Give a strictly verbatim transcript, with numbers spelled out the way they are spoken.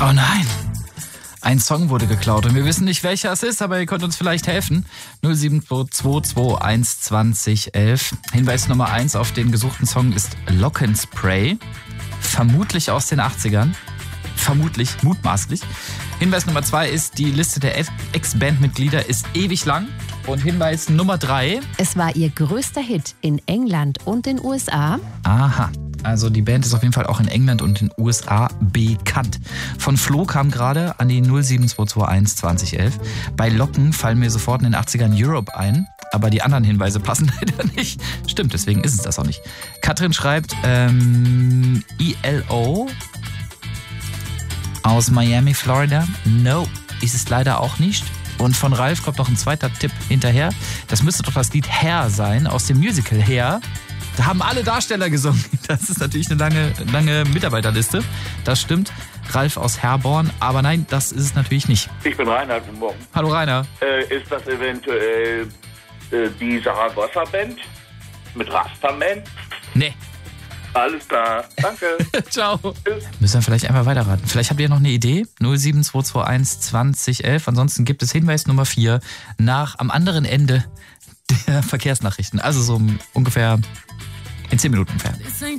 Oh nein. Ein Song wurde geklaut und wir wissen nicht, welcher es ist, aber ihr könnt uns vielleicht helfen. null sieben zwei zwei zwei eins zwanzig elf. Hinweis Nummer eins auf den gesuchten Song ist Lockenspray. Vermutlich aus den achtzigern. Vermutlich, mutmaßlich. Hinweis Nummer zwei ist, die Liste der Ex-Bandmitglieder ist ewig lang. Und Hinweis Nummer drei. Es war ihr größter Hit in England und den U S A. Aha. Also die Band ist auf jeden Fall auch in England und den U S A bekannt. Von Flo kam gerade an die null sieben zwei zwei eins zwanzig elf. Bei Locken fallen mir sofort in den achtzigern Europe ein, aber die anderen Hinweise passen leider nicht. Stimmt, deswegen ist es das auch nicht. Katrin schreibt ähm, E L O aus Miami, Florida. No, ist es leider auch nicht. Und von Ralf kommt noch ein zweiter Tipp hinterher. Das müsste doch das Lied Hair sein aus dem Musical Hair. Da haben alle Darsteller gesungen. Das ist natürlich eine lange, lange Mitarbeiterliste. Das stimmt. Ralf aus Herborn. Aber nein, das ist es natürlich nicht. Ich bin Rainer, guten Morgen. Hallo Rainer. Äh, ist das eventuell äh, die Saragossa-Band mit Rastaman? Nee. Alles klar. Danke. Ciao. Tschüss. Müssen wir vielleicht einmal weiterraten. Vielleicht habt ihr noch eine Idee? null sieben zwei zwei eins zwanzig elf. Ansonsten gibt es Hinweis Nummer vier nach am anderen Ende der Verkehrsnachrichten. Also so ungefähr in zehn Minuten ungefähr.